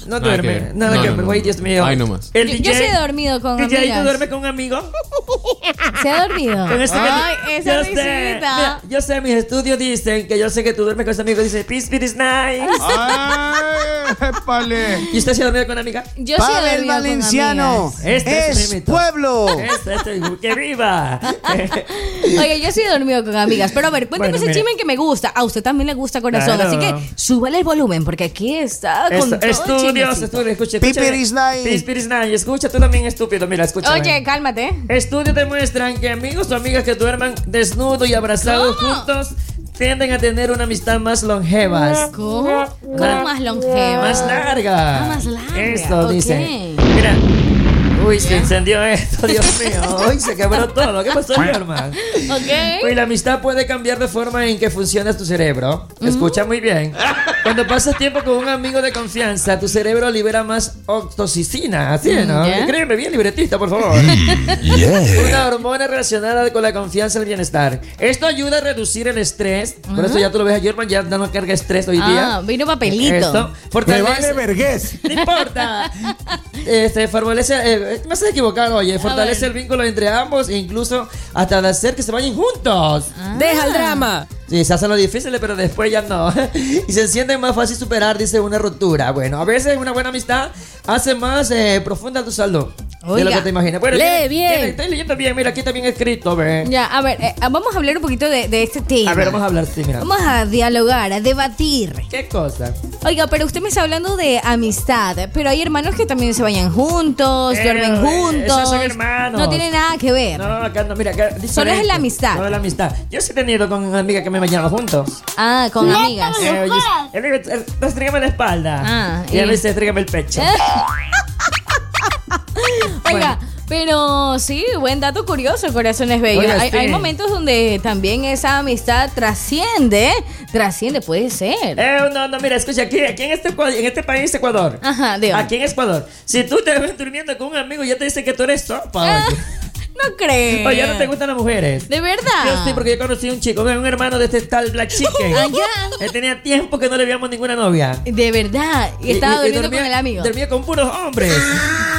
No duerme. Nada que ver, güey, Dios mío. Ay, no más. El Yo sí he dormido con DJ, amigas. ¿tú duermes con un amigo? ¿Se ha dormido? Con este Ay, esa yo sé, risita. mira, yo sé, mis estudios dicen que yo sé que tú duermes con ese amigo. Dice, peace, it is nice. ¡Ay, épale! ¿Y usted se ha dormido con una amiga? Yo sí he Pavel dormido Valenciano con amigas. Este es es mi mito. pueblo. ¡Que viva! Oye, yo sí he dormido con amigas. Pero a ver, cuéntame Bueno, ese mira. chisme que me gusta. A usted también le gusta corazón. Claro. Así que súbale el volumen porque aquí está con todo el Estudios, chismecito. escucha. Piper is nice. Piper is nice. Escucha tú también, estúpido. Mira, escucha. Oye, cálmate. Estudios demuestran que amigos o amigas que duerman desnudos y abrazados ¿Cómo? juntos tienden a tener una amistad más longevas. ¿Cómo? ¿Cómo más longeva? Más larga. Ah, más larga. Esto Ok. dice. Mira. Uy, se encendió esto, Dios mío. Uy, se quebró todo. ¿Qué pasó, Germán? Ok. Uy, la amistad puede cambiar de forma en que funciona tu cerebro. Escucha muy bien. Cuando pasas tiempo con un amigo de confianza, tu cerebro libera más oxitocina. Así es, ¿no? ¿Ya? Escríbeme bien, libretista, por favor. Una hormona relacionada con la confianza y el bienestar. Esto ayuda a reducir el estrés. Por eso ya tú lo ves a Germán ya dando carga de estrés hoy día. Ah, vino papelito. Esto Me fortalece. vale vergüenza. No importa. Fortalece, me has equivocado, oye. Fortalece el vínculo entre ambos e incluso hasta de hacer que se vayan juntos. Deja el drama. Sí, se hacen lo difícil, pero después ya no. Y se siente más fácil superar, dice, una ruptura. Bueno, a veces una buena amistad hace más profunda tu salud. De lo Oiga. que te imaginas. Bueno, Lee bien. Estoy leyendo bien, mira, aquí está bien escrito, ve. Ya, a ver, vamos a hablar un poquito de este tema. A ver, vamos a hablar, sí, mira. Vamos a dialogar, a debatir. ¿Qué cosa? Oiga, pero usted me está hablando de amistad, pero hay hermanos que también se vayan juntos, duermen juntos. Esos son hermanos. No tiene nada que ver. No, acá no, mira, acá Solo es la amistad. Solo es la amistad. Yo sí he tenido con una amiga que me bañaba juntos. Ah, con amigas. Oye, él me dice, "Restrígame la espalda." Ah, y él y- me dice, "Restrígame el pecho." Oiga, pero sí, buen dato curioso, corazones bellos. Oiga, Hay, sí. hay momentos donde también esa amistad trasciende, puede ser. No, mira, escucha, aquí en este país, Ecuador. Ajá, dígame. Aquí en Ecuador. Si tú te ves durmiendo con un amigo, ya te dice que tú eres sopa, oye. No creo. Oye, ya no te gustan las mujeres. ¿De verdad? Yo sí, porque yo conocí a un chico, un hermano de este tal Black Chicken. Ah, ya. Él tenía tiempo que no le veíamos ninguna novia. De verdad. Y estaba durmiendo con el amigo. Dormía con puros hombres.